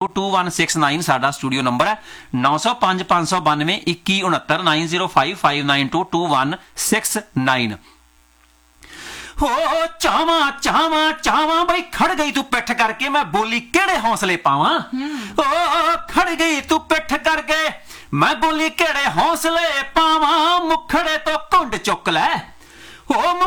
905592169 ਸਾਡਾ studio number ਹੈ 9055922169 9055922169 ਹੋ ਚਾਵਾਂ ਚਾਵਾਂ ਚਾਵਾਂ ਬਈ ਖੜ ਗਈ ਤੂੰ ਪਿੱਠ ਕਰਕੇ ਮੈਂ ਬੋਲੀ ਕਿਹੜੇ ਹੌਸਲੇ ਪਾਵਾਂ ਓ ਖੜ ਗਈ ਤੂੰ ਪਿੱਠ ਕਰਕੇ ਮੈਂ ਬੋਲੀ ਕਿਹੜੇ ਹੌਸਲੇ ਪਾਵਾਂ ਮੁਖੜੇ ਤੋਂ ਘੁੰਡ ਚੁੱਕ ਲੈ ਓ